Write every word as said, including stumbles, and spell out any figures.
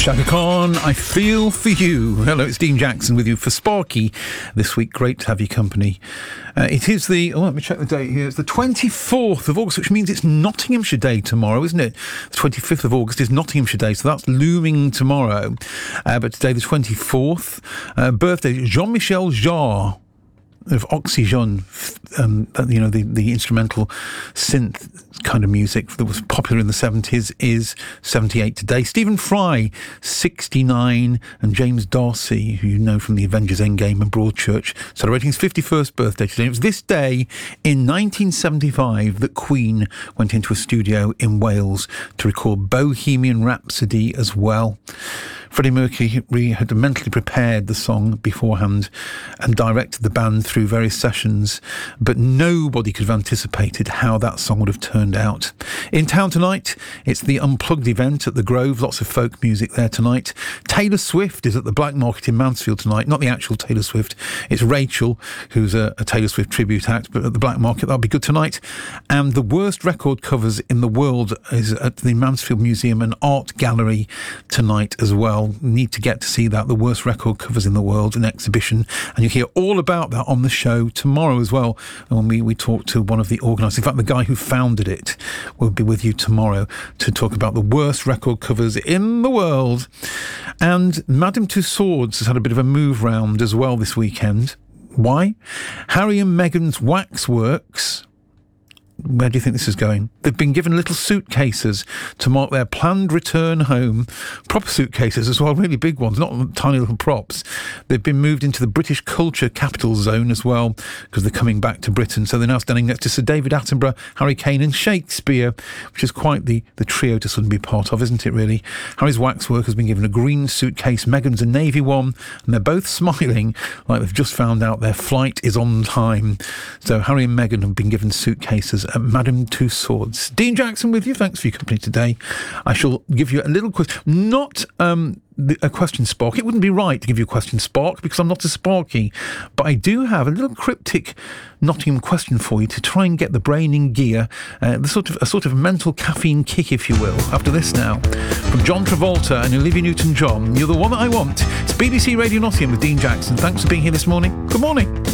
Chaka Khan, I feel for you. Hello, it's Dean Jackson with you for Sparky this week. Great to have your company. Uh, it is the, oh, let me check the date here. It's the twenty-fourth of August, which means it's Nottinghamshire Day tomorrow, isn't it? The twenty-fifth of August is Nottinghamshire Day, so that's looming tomorrow. Uh, but today, the twenty-fourth, uh, birthday, Jean-Michel Jarre of Oxygen, um, you know, the, the instrumental synth kind of music that was popular in the seventies, is seventy-eight today. Stephen Fry, sixty-nine, and James D'Arcy, who you know from the Avengers Endgame and Broadchurch, celebrating his fifty-first birthday today. It was this day in nineteen seventy-five that Queen went into a studio in Wales to record Bohemian Rhapsody as well. Freddie Mercury had mentally prepared the song beforehand and directed the band through various sessions, but nobody could have anticipated how that song would have turned out. In town tonight, it's the Unplugged event at the Grove, lots of folk music there tonight. Taylor Swift is at the Black Market in Mansfield tonight, not the actual Taylor Swift, it's Rachel, who's a, a Taylor Swift tribute act, but at the Black Market, that'll be good tonight. And the worst record covers in the world is at the Mansfield Museum and Art Gallery tonight as well. Need to get to see that, the worst record covers in the world, an exhibition, and you'll hear all about that on the show tomorrow as well, when we, we talk to one of the organisers. In fact, the guy who founded it will be with you tomorrow to talk about the worst record covers in the world. And Madame Tussauds has had a bit of a move round as well this weekend. Why? Harry and Meghan's waxworks, where do you think this is going? They've been given little suitcases to mark their planned return home. Proper suitcases as well, really big ones, not tiny little props. They've been moved into the British Culture Capital Zone as well, because they're coming back to Britain. So they're now standing next to Sir David Attenborough, Harry Kane and Shakespeare, which is quite the, the trio to suddenly be part of, isn't it, really? Harry's waxwork has been given a green suitcase, Meghan's a navy one, and they're both smiling like they've just found out their flight is on time. So Harry and Meghan have been given suitcases at Madame Tussauds. Dean Jackson with you. Thanks for your company today. I shall give you a little question. Not um, the, a question spark. It wouldn't be right to give you a question spark because I'm not a Sparky. But I do have a little cryptic Nottingham question for you to try and get the brain in gear. Uh, the sort of a sort of mental caffeine kick, if you will. After this now, from John Travolta and Olivia Newton-John. You're the one that I want. It's B B C Radio Nottingham with Dean Jackson. Thanks for being here this morning. Good morning.